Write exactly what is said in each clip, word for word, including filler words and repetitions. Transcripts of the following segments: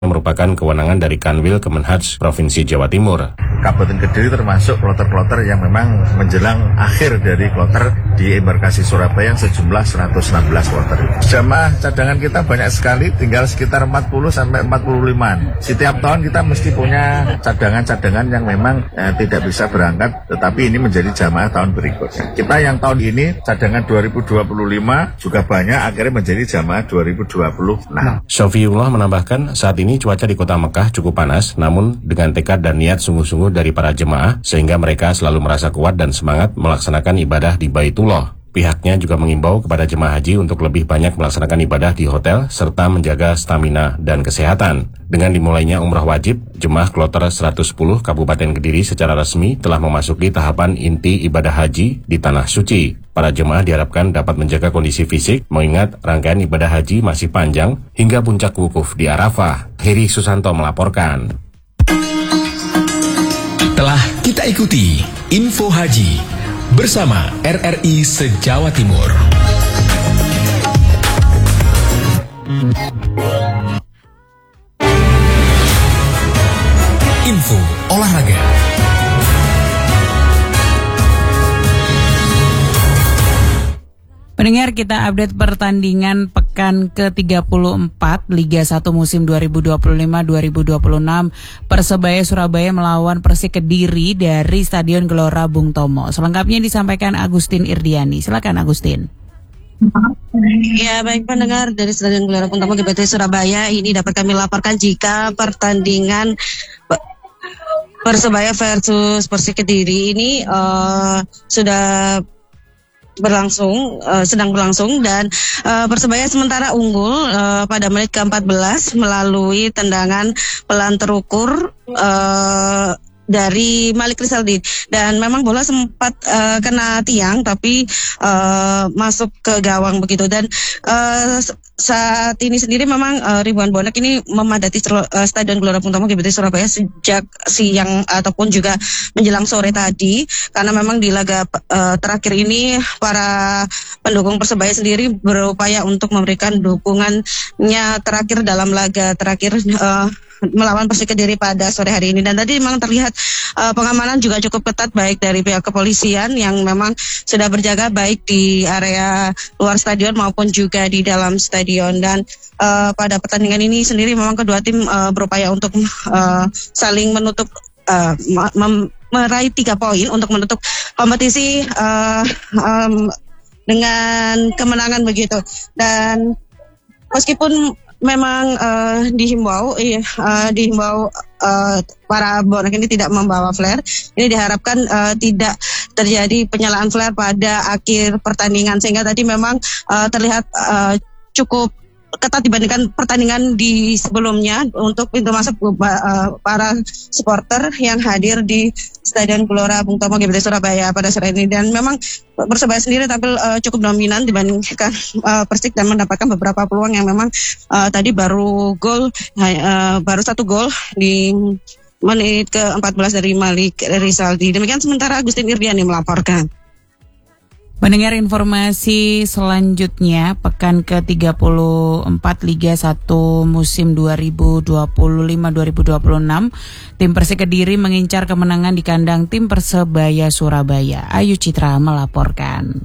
merupakan kewenangan dari Kanwil Kemenhaj Provinsi Jawa Timur. Kabupaten Kediri termasuk kloter-kloter yang memang menjelang akhir dari kloter di embarkasi Surabaya yang sejumlah seratus enam belas kloter. Jamaah cadangan kita banyak sekali, tinggal sekitar empat puluh sampai empat puluh lima. Setiap tahun kita mesti punya cadangan-cadangan yang memang eh, tidak bisa berangkat, tetapi ini menjadi jamaah tahun berikutnya. Kita yang tahun ini cadangan dua ribu dua puluh lima juga banyak, akhirnya menjadi jamaah dua ribu dua puluh enam. Syafiullah menambahkan saat ini cuaca di kota Mekah cukup panas, namun dengan tekad dan niat sungguh-sungguh dari para jemaah, sehingga mereka selalu merasa kuat dan semangat melaksanakan ibadah di Baitullah. Pihaknya juga mengimbau kepada jemaah haji untuk lebih banyak melaksanakan ibadah di hotel, serta menjaga stamina dan kesehatan. Dengan dimulainya umrah wajib, jemaah kloter seratus sepuluh Kabupaten Kediri secara resmi telah memasuki tahapan inti ibadah haji di Tanah Suci. Para jemaah diharapkan dapat menjaga kondisi fisik, mengingat rangkaian ibadah haji masih panjang hingga puncak wukuf di Arafah. Heri Susanto melaporkan. Telah kita ikuti Info Haji bersama R R I se-Jawa Timur. Info olahraga. Pendengar, kita update pertandingan pekan ke tiga puluh empat Liga satu musim dua ribu dua puluh lima dua ribu dua puluh enam. Persebaya Surabaya melawan Persik Kediri dari Stadion Gelora Bung Tomo. Selengkapnya disampaikan Agustin Irdiani. Silakan Agustin. Ya, baik pendengar, dari Stadion Gelora Bung Tomo G B T Surabaya ini dapat kami laporkan jika pertandingan Persebaya versus Persik Kediri ini uh, sudah berlangsung, uh, sedang berlangsung dan uh, Persebaya sementara unggul uh, pada menit ke empat belas melalui tendangan pelan terukur uh, dari Malik Rizaldi, dan memang bola sempat uh, kena tiang tapi uh, masuk ke gawang begitu. Dan uh, saat ini sendiri memang uh, ribuan bonek ini memadati uh, Stadion Gelora Bung Tomo G B T Surabaya sejak siang ataupun juga menjelang sore tadi, karena memang di laga uh, terakhir ini para pendukung Persebaya sendiri berupaya untuk memberikan dukungannya terakhir dalam laga terakhir uh, melawan Persik Kediri pada sore hari ini. Dan tadi memang terlihat uh, pengamanan juga cukup ketat baik dari pihak kepolisian yang memang sudah berjaga baik di area luar stadion maupun juga di dalam stadion. Dan uh, pada pertandingan ini sendiri memang kedua tim uh, berupaya untuk uh, saling menutup uh, mem- meraih tiga poin untuk menutup kompetisi uh, um, dengan kemenangan begitu. Dan meskipun memang uh, dihimbau, iya, uh, dihimbau uh, para bonek ini tidak membawa flare. Ini diharapkan uh, tidak terjadi penyalaan flare pada akhir pertandingan, sehingga tadi memang uh, terlihat uh, cukup ketat dibandingkan pertandingan di sebelumnya untuk pintu masuk uh, para supporter yang hadir di Stadion Gelora Bung Tomo G B T Surabaya pada sore ini. Dan memang Persebaya sendiri tampil uh, cukup dominan dibandingkan uh, Persik dan mendapatkan beberapa peluang yang memang uh, tadi baru gol uh, baru satu gol di menit ke empat belas dari Malik Rizaldi. Demikian sementara Agustin Irdiani melaporkan. Mendengar informasi selanjutnya, pekan ke tiga puluh empat Liga satu musim dua ribu dua puluh lima dua ribu dua puluh enam, tim Persik Kediri mengincar kemenangan di kandang tim Persebaya Surabaya. Ayu Citra melaporkan.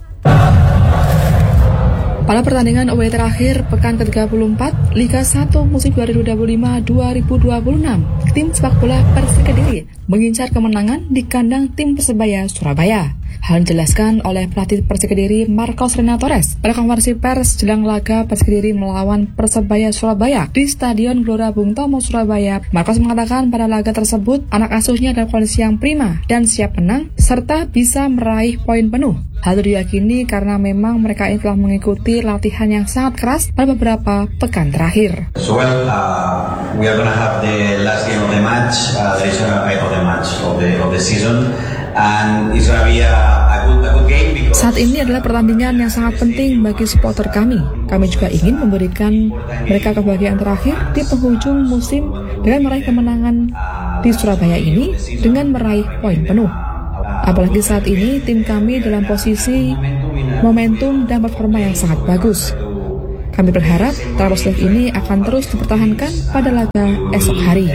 Pada pertandingan away terakhir pekan ke tiga puluh empat Liga satu musim dua ribu dua puluh lima dua ribu dua puluh enam, tim sepak bola Persik Kediri mengincar kemenangan di kandang tim Persebaya Surabaya. Hal dijelaskan oleh pelatih Persik Kediri Marcos Rena Torres pada konferensi pers jelang laga Persik Kediri melawan Persebaya Surabaya di Stadion Gelora Bung Tomo Surabaya. Marcos mengatakan pada laga tersebut anak asuhnya dalam kondisi yang prima dan siap menang serta bisa meraih poin penuh. Hal itu diyakini karena memang mereka ini telah mengikuti latihan yang sangat keras pada beberapa pekan terakhir. So well, uh, we are going to have the last game of the match, uh, the regional fight of the match of the of the season, and it's going to be a, a good a good game because saat ini adalah pertandingan yang sangat penting bagi supporter kami. Kami juga ingin memberikan mereka kebahagiaan terakhir di penghujung musim dengan meraih kemenangan di Surabaya ini dengan meraih poin penuh. Apalagi saat ini tim kami dalam posisi momentum dan performa yang sangat bagus. Kami berharap Trabos League ini akan terus dipertahankan pada laga esok hari.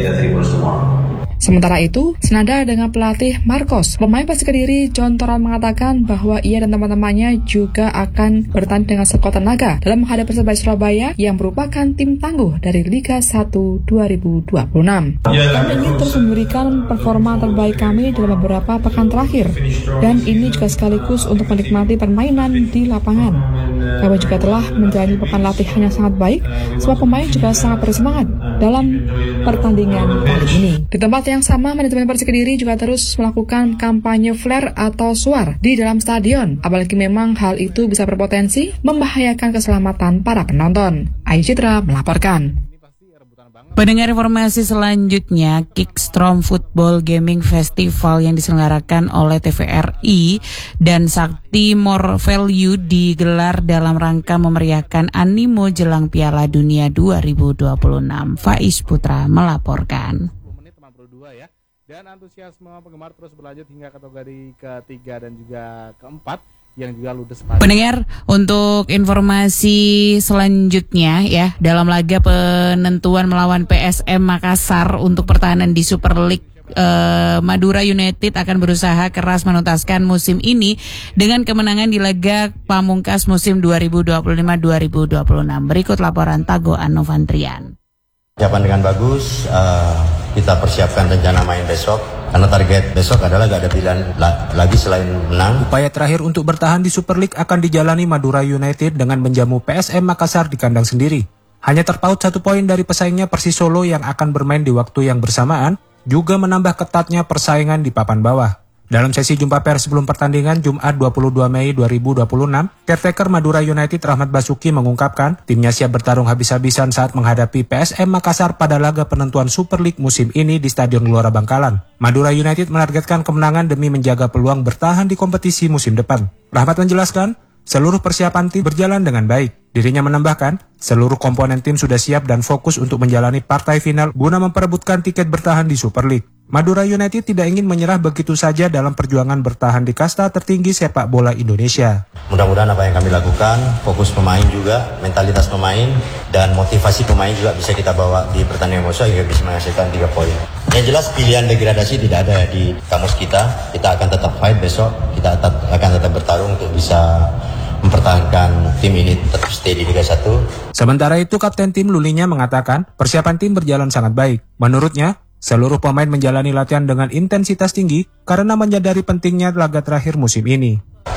Sementara itu, senada dengan pelatih Marcos, pemain Persik Kediri John Toran mengatakan bahwa ia dan teman-temannya juga akan bertanding dengan sekuat tenaga dalam menghadapi Persebaya Surabaya yang merupakan tim tangguh dari Liga satu dua ribu dua puluh enam. Kami ingin terus memberikan performa terbaik kami dalam beberapa pekan terakhir, dan ini juga sekaligus untuk menikmati permainan di lapangan. Kami juga telah menjalani pekan latihan yang sangat baik, sebab pemain juga sangat bersemangat dalam pertandingan kali ini. Di tempat yang sama, manajemen Persik Kediri juga terus melakukan kampanye flare atau suar di dalam stadion, apalagi memang hal itu bisa berpotensi membahayakan keselamatan para penonton. Ayu Citra melaporkan. Pendengar informasi selanjutnya, Kickstrom Football Gaming Festival yang diselenggarakan oleh T V R I dan Sakti More Value digelar dalam rangka memeriahkan animo jelang Piala Dunia dua ribu dua puluh enam. Faiz Putra melaporkan. Dan antusiasme penggemar terus berlanjut hingga kategori ketiga dan juga keempat yang juga ludes pada. Pendengar, untuk informasi selanjutnya ya, dalam laga penentuan melawan P S M Makassar untuk pertahanan di Super League, eh, Madura United akan berusaha keras menuntaskan musim ini dengan kemenangan di laga pamungkas musim dua ribu dua puluh lima dua ribu dua puluh enam. Berikut laporan Tago Anovantrian. Persiapan dengan bagus, uh, kita persiapkan rencana main besok, karena target besok adalah gak ada pilihan la- lagi selain menang. Upaya terakhir untuk bertahan di Super League akan dijalani Madura United dengan menjamu P S M Makassar di kandang sendiri. Hanya terpaut satu poin dari pesaingnya Persis Solo yang akan bermain di waktu yang bersamaan, juga menambah ketatnya persaingan di papan bawah. Dalam sesi jumpa pers sebelum pertandingan Jumat dua puluh dua Mei dua ribu dua puluh enam, caretaker Madura United Rahmat Basuki mengungkapkan timnya siap bertarung habis-habisan saat menghadapi P S M Makassar pada laga penentuan Super League musim ini di Stadion Gelora Bangkalan. Madura United menargetkan kemenangan demi menjaga peluang bertahan di kompetisi musim depan. Rahmat menjelaskan, seluruh persiapan tim berjalan dengan baik. Dirinya menambahkan, seluruh komponen tim sudah siap dan fokus untuk menjalani partai final guna memperebutkan tiket bertahan di Super League. Madura United tidak ingin menyerah begitu saja dalam perjuangan bertahan di kasta tertinggi sepak bola Indonesia. Mudah-mudahan apa yang kami lakukan, fokus pemain juga, mentalitas pemain, dan motivasi pemain juga bisa kita bawa di pertandingan besok hingga bisa menghasilkan tiga poin. Yang jelas pilihan degradasi tidak ada di kamus kita. Kita akan tetap fight besok, kita tetap, akan tetap bertarung untuk bisa mempertahankan tim ini tetap stay di Liga satu. Sementara itu, Kapten tim Lulinya mengatakan persiapan tim berjalan sangat baik. Menurutnya, seluruh pemain menjalani latihan dengan intensitas tinggi karena menyadari pentingnya laga terakhir musim ini.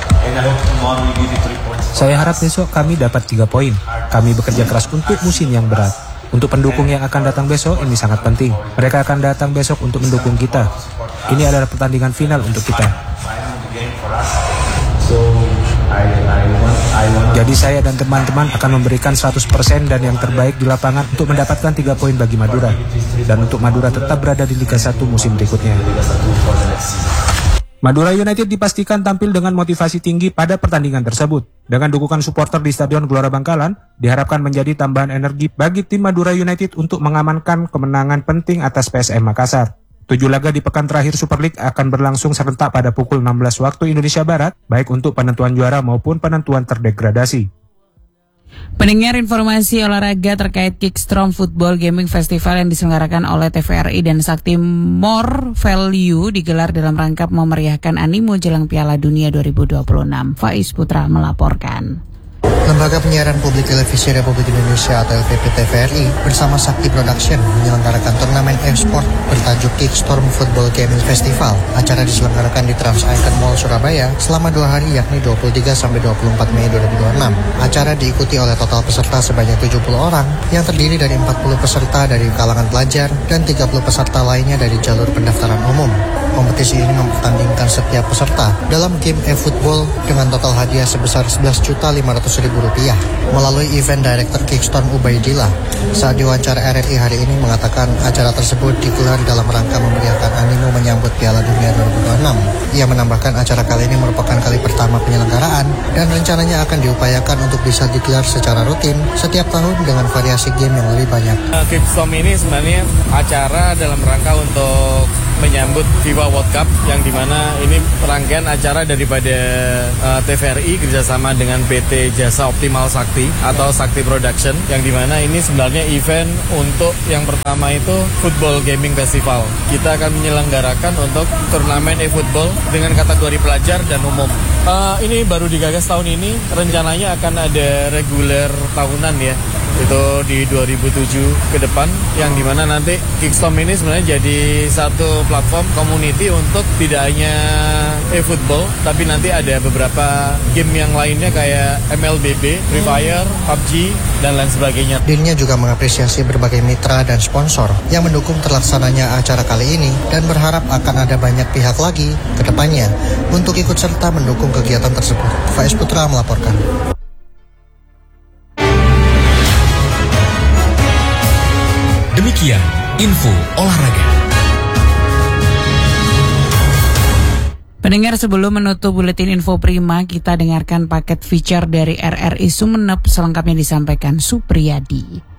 Saya harap besok kami dapat tiga poin. Kami bekerja keras untuk musim yang berat. Untuk pendukung yang akan datang besok, ini sangat penting. Mereka akan datang besok untuk mendukung kita. Ini adalah pertandingan final untuk kita. Jadi saya dan teman-teman akan memberikan seratus persen dan yang terbaik di lapangan untuk mendapatkan tiga poin bagi Madura. Dan untuk Madura tetap berada di Liga satu musim berikutnya. Madura United dipastikan tampil dengan motivasi tinggi pada pertandingan tersebut. Dengan dukungan supporter di Stadion Gelora Bangkalan, diharapkan menjadi tambahan energi bagi tim Madura United untuk mengamankan kemenangan penting atas P S M Makassar. Tujuh laga di pekan terakhir Super League akan berlangsung serentak pada pukul enam belas waktu Indonesia Barat, baik untuk penentuan juara maupun penentuan terdegradasi. Pendengar informasi olahraga terkait Kickstrom Football Gaming Festival yang diselenggarakan oleh T V R I dan Sakti More Value digelar dalam rangka memeriahkan animo jelang Piala Dunia dua ribu dua puluh enam. Faiz Putra melaporkan. Lembaga Penyiaran Publik Televisi Republik Indonesia atau L P P T V R I bersama Sakti Production menyelenggarakan turnamen e-sport bertajuk Kickstrom Football Gaming Festival. Acara diselenggarakan di Trans Icon Mall Surabaya selama dua hari yakni dua puluh tiga sampai dua puluh empat Mei dua ribu dua puluh enam. Acara diikuti oleh total peserta sebanyak tujuh puluh orang yang terdiri dari empat puluh peserta dari kalangan pelajar dan tiga puluh peserta lainnya dari jalur pendaftaran umum. Kompetisi ini mempertandingkan setiap peserta dalam game e-football dengan total hadiah sebesar sebelas juta lima ratus ribu rupiah. Melalui event Director Kickstrom Ubaidillah saat diwawancara R R I hari ini mengatakan acara tersebut digelar dalam rangka memeriahkan animo menyambut Piala Dunia dua ribu dua puluh enam. Ia menambahkan acara kali ini merupakan kali pertama penyelenggaraan dan rencananya akan diupayakan untuk bisa digelar secara rutin setiap tahun dengan variasi game yang lebih banyak. Kickstrom ini sebenarnya acara dalam rangka untuk menyambut FIFA World Cup yang dimana ini rangkaian acara daripada uh, T V R I kerjasama dengan P T Jasa Optimal Sakti atau Sakti Production, yang dimana ini sebenarnya event untuk yang pertama itu Football Gaming Festival. Kita akan menyelenggarakan untuk turnamen e-football dengan kategori pelajar dan umum. Uh, ini baru digagas tahun ini, rencananya akan ada reguler tahunan ya, itu di dua ribu tujuh ke depan, yang dimana nanti Kickstorm ini sebenarnya jadi satu platform community untuk tidak hanya e-football, tapi nanti ada beberapa game yang lainnya kayak M L B B, Free Fire, P U B G, dan lain sebagainya. Dirinya juga mengapresiasi berbagai mitra dan sponsor yang mendukung terlaksananya acara kali ini dan berharap akan ada banyak pihak lagi ke depannya untuk ikut serta mendukung kegiatan tersebut. Faiz Putra melaporkan. Demikian info olahraga. Pendengar, sebelum menutup buletin info prima, kita dengarkan paket feature dari R R I Sumeneb, selengkapnya disampaikan Supriyadi.